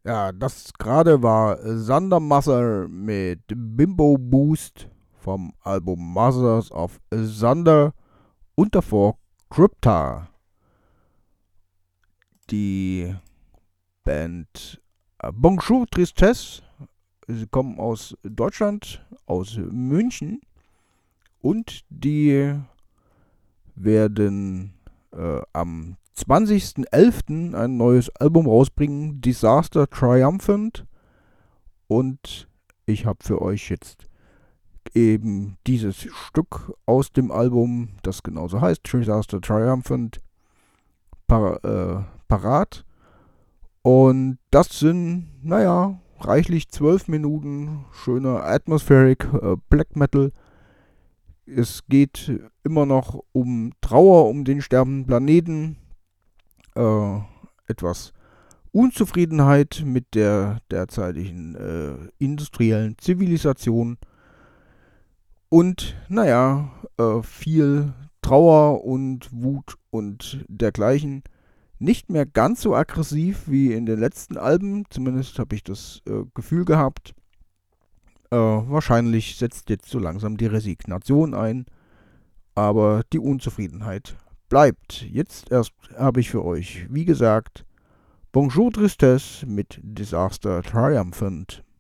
Ja, das gerade war Thunder Mother mit Bimbo Boost vom Album Mothers of Thunder und davor Crypta. Die Band Bonjour Tristesse. Sie kommen aus Deutschland, aus München und die werden am 20.11. ein neues Album rausbringen, Disaster Triumphant. Und ich habe für euch jetzt eben dieses Stück aus dem Album, das genauso heißt, Disaster Triumphant, parat. Und das sind, naja, reichlich 12 Minuten schöner Atmospheric Black Metal. Es geht immer noch um Trauer um den sterbenden Planeten, etwas Unzufriedenheit mit der derzeitigen industriellen Zivilisation und, naja, viel Trauer und Wut und dergleichen. Nicht mehr ganz so aggressiv wie in den letzten Alben, zumindest habe ich das Gefühl gehabt. Wahrscheinlich setzt jetzt so langsam die Resignation ein, aber die Unzufriedenheit bleibt. Jetzt erst habe ich für euch, wie gesagt, Bonjour Tristesse mit Disaster Triumphant.